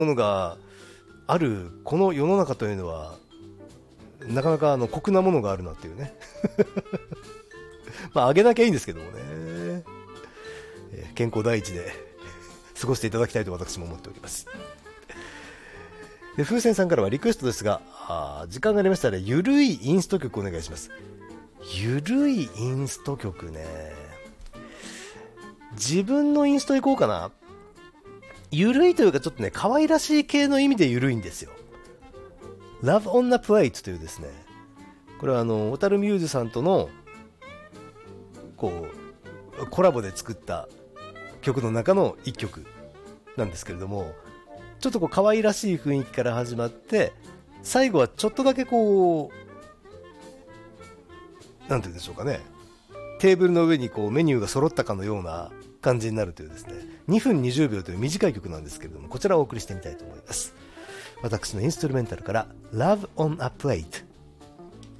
ものがあるこの世の中というのはなかなか酷なものがあるなっていうねまああげなきゃいいんですけどもね、健康第一で過ごしていただきたいと私も思っております。で風船さんからはリクエストですが、時間がありましたらゆるいインスト曲お願いします。ゆるいインスト曲ね、自分のインストいこうかな。ゆるいというかちょっとね可愛らしい系の意味でゆるいんですよ。 Love on the Plate というですね、これは小樽ミューズさんとのこうコラボで作った曲の中の一曲なんですけれども、ちょっとこう可愛らしい雰囲気から始まって最後はちょっとだけこうなんて言うんでしょうかね、テーブルの上にこうメニューが揃ったかのような感じになるというですね、2分20秒という短い曲なんですけれども、こちらをお送りしてみたいと思います。私のインストゥルメンタルから Love on a Plate。